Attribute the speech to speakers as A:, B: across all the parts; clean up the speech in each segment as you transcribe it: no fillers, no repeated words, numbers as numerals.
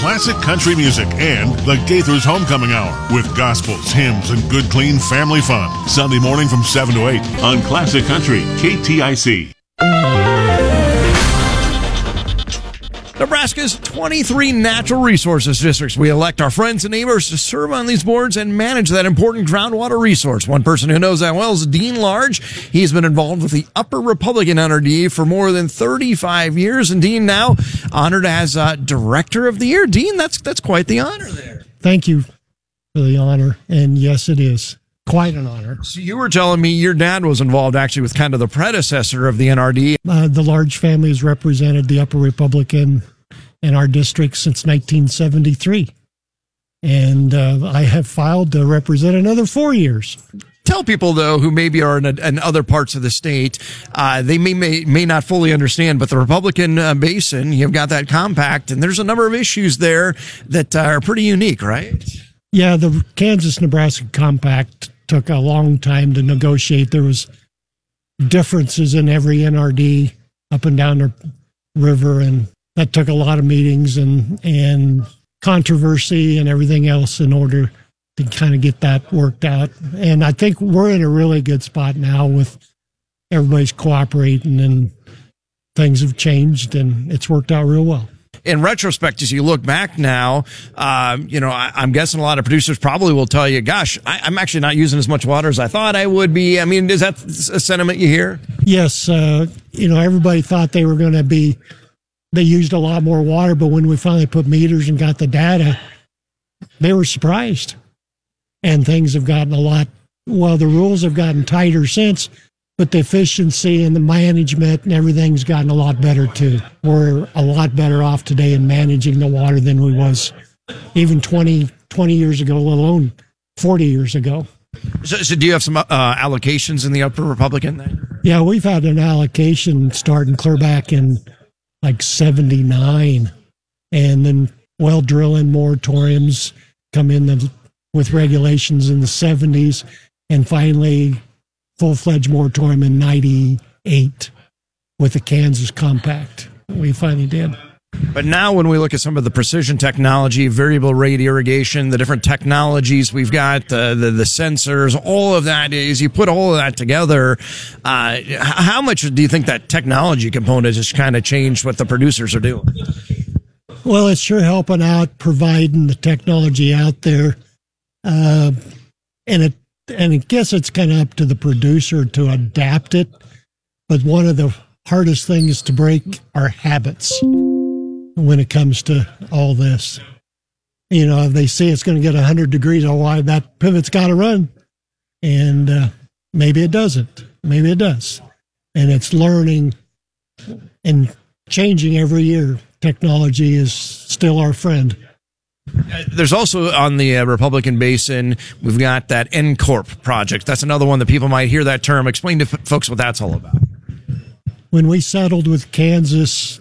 A: classic country music and the Gaithers Homecoming Hour with gospels, hymns, and good, clean family fun. Sunday morning from 7 to 8 on Classic Country, KTIC.
B: Nebraska's 23 natural resources districts. We elect our friends and neighbors to serve on these boards and manage that important groundwater resource. One person who knows that well is Dean Large. He's been involved with the Upper Republican NRD for more than 35 years. And Dean, now honored as Director of the Year. Dean, that's quite the honor there.
C: Thank you for the honor. And yes, it is quite an honor.
B: So you were telling me your dad was involved actually with kind of the predecessor of the NRD.
C: The Large family has represented the Upper Republican in our district since 1973. And I have filed to represent another 4 years.
B: Tell people, though, who maybe are in other parts of the state, they may not fully understand, but the Republican basin, you've got that compact, and there's a number of issues there that are pretty unique, right?
C: Yeah, the Kansas-Nebraska compact took a long time to negotiate. There was differences in every NRD up and down the river, and that took a lot of meetings and controversy and everything else in order to kind of get that worked out. And I think we're in a really good spot now with everybody's cooperating, and things have changed, and it's worked out real well.
B: In retrospect, as you look back now, I'm guessing a lot of producers probably will tell you, gosh, I'm actually not using as much water as I thought I would be. I mean, is that a sentiment you hear?
C: Yes. Everybody thought they were going to be, they used a lot more water, but when we finally put meters and got the data, they were surprised. And things have gotten the rules have gotten tighter since, but the efficiency and the management and everything's gotten a lot better too. We're a lot better off today in managing the water than we was even 20 years ago, let alone 40 years ago.
B: So do you have some allocations in the Upper Republican there?
C: Yeah, we've had an allocation starting clear back in like 79, and then well drilling moratoriums come in with regulations in the 70s, and finally full-fledged moratorium in 98 with the Kansas compact. We finally did.
B: But now when we look at some of the precision technology, variable rate irrigation, the different technologies we've got, the sensors, all of that, is you put all of that together, how much do you think that technology component has kind of changed what the producers are doing?
C: Well, it's sure helping out, providing the technology out there. And I guess it's kind of up to the producer to adapt it. But one of the hardest things is to break our habits when it comes to all this. If they say it's going to get 100 degrees, why that pivot's got to run. And maybe it doesn't. Maybe it does. And it's learning and changing every year. Technology is still our friend.
B: There's also on the Republican basin, we've got that NCORP project. That's another one that people might hear that term. Explain to folks what that's all about.
C: When we settled with Kansas,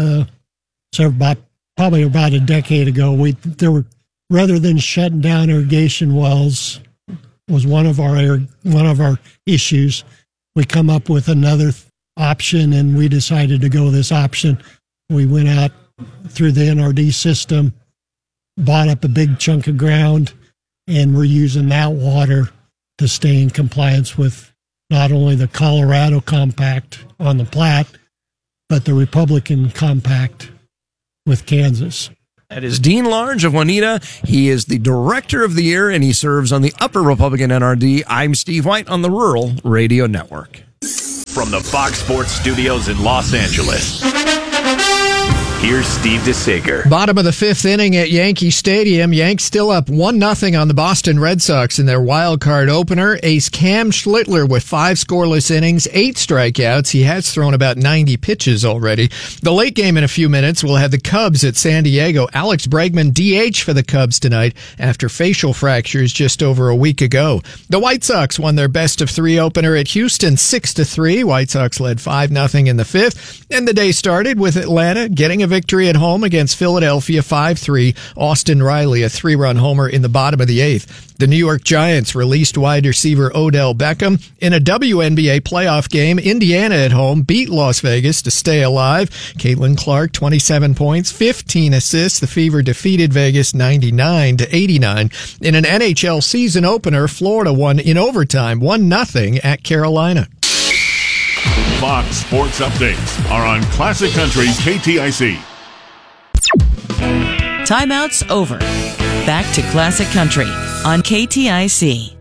C: probably about a decade ago, rather than shutting down irrigation wells was one of our issues. We come up with another option, and we decided to go this option. We went out through the NRD system, bought up a big chunk of ground, and we're using that water to stay in compliance with not only the Colorado compact on the Platte, but the Republican compact with Kansas.
B: That is Dean Large of Juanita. He is the Director of the Year, and he serves on the Upper Republican NRD. I'm Steve White on the Rural Radio Network.
D: From the Fox Sports Studios in Los Angeles, here's Steve DeSager.
E: Bottom of the fifth inning at Yankee Stadium. Yanks still up 1-0 on the Boston Red Sox in their wild card opener. Ace Cam Schlittler with 5 scoreless innings, 8 strikeouts. He has thrown about 90 pitches already. The late game in a few minutes will have the Cubs at San Diego. Alex Bregman DH for the Cubs tonight after facial fractures just over a week ago. The White Sox won their best of 3 opener at Houston 6-3. White Sox led 5-0 in the fifth. And the day started with Atlanta getting a victory at home against Philadelphia 5-3. Austin Riley, a 3-run homer in the bottom of the 8th. The New York Giants released wide receiver Odell Beckham. In a WNBA playoff game, Indiana at home beat Las Vegas to stay alive. Caitlin Clark, 27 points, 15 assists. The Fever defeated Vegas 99-89. In an NHL season opener, Florida won in overtime 1-0 at Carolina.
A: Fox Sports Updates are on Classic Country KTIC.
F: Timeout's over. Back to Classic Country on KTIC.